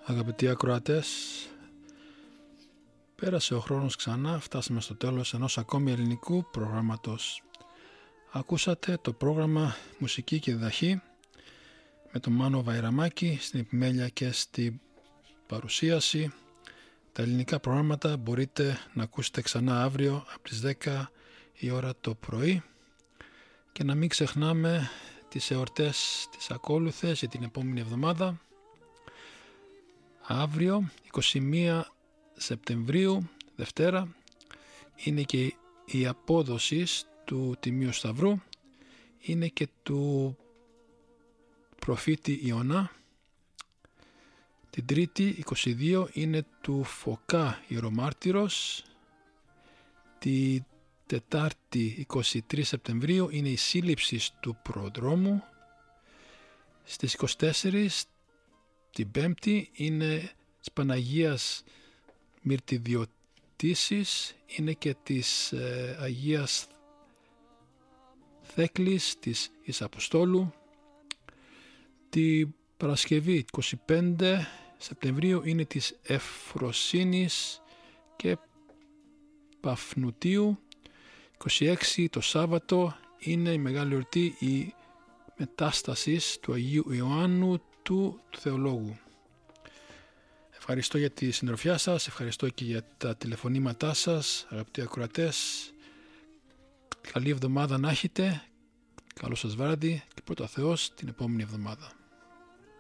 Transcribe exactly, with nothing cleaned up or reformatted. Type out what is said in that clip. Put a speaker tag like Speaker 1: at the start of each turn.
Speaker 1: Αγαπητοί ακροατές, πέρασε ο χρόνος ξανά, φτάσαμε στο τέλος ενός ακόμη ελληνικού προγράμματος. Ακούσατε το πρόγραμμα Μουσική και Διδαχή με τον Μάνο Βαϊραμάκη στην επιμέλεια και στην παρουσίαση. Τα ελληνικά προγράμματα μπορείτε να ακούσετε ξανά αύριο από τις δέκα η ώρα το πρωί και να μην ξεχνάμε τις εορτές τις ακόλουθες για την επόμενη εβδομάδα. Αύριο, εικοστή πρώτη Σεπτεμβρίου, Δευτέρα, είναι και η απόδοση του Τιμίου Σταυρού, είναι και του προφήτη Ιωνά. Την Τρίτη, εικοστή δεύτερη, είναι του Φωκά Ιερομάρτυρος. Τη Τετάρτη, εικοστή τρίτη Σεπτεμβρίου, είναι η σύλληψη του προδρόμου. Στις είκοσι τέσσερις, την Πέμπτη, είναι της Παναγίας Μυρτιδιωτήσης, είναι και της ε, Αγίας Θέκλης της Ισαποστόλου. Την Παρασκευή, εικοστή πέμπτη Σεπτεμβρίου, είναι της Ευφροσύνης και Παφνουτίου. είκοσι έξι το Σάββατο είναι η μεγάλη εορτή η μετάστασης του Αγίου Ιωάννου του Θεολόγου. Ευχαριστώ για τη συντροφιά σας, ευχαριστώ και για τα τηλεφωνήματά σας, αγαπητοί ακροατές. Καλή εβδομάδα να έχετε, καλό σας βράδυ και πρώτα Θεός την επόμενη εβδομάδα.